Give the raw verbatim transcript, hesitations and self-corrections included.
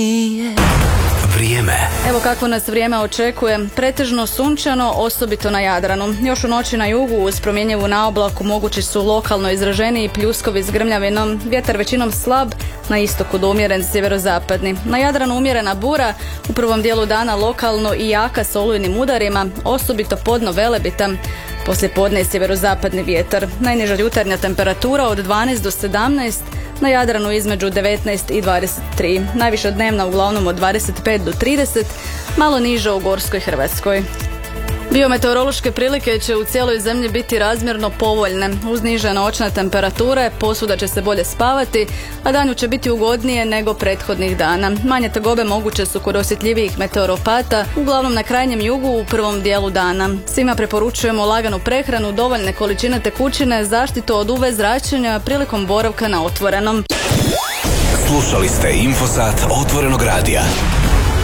Vrijeme. Evo kako nas vrijeme očekuje. Pretežno sunčano, osobito na Jadranu. Još u noći na jugu uz promjenjivu naoblaku mogući su lokalno izraženiji pljuskovi s grmljavinom. Vjetar većinom slab, na istoku do umjeren sjeverozapadni. Na Jadranu umjerena bura, u prvom dijelu dana lokalno i jaka s olujnim udarima, osobito podno Velebita. Poslije podne je sjeverozapadni vjetar. Najniža jutarnja temperatura od dvanaest do sedamnaest, na Jadranu između devetnaest i dvadeset tri. Najviša dnevna uglavnom od dvadeset pet do trideset, malo niža u Gorskoj Hrvatskoj. Biometeorološke prilike će u cijeloj zemlji biti razmjerno povoljne. Uz niže noćne temperature posvuda će se bolje spavati, a danju će biti ugodnije nego prethodnih dana. Manje tegobe moguće su kod osjetljivijih meteoropata, uglavnom na krajnjem jugu u prvom dijelu dana. Svima preporučujemo laganu prehranu, dovoljne količine tekućine, zaštitu od U V zračenja prilikom boravka na otvorenom. Slušali ste Infosat Otvorenog radija.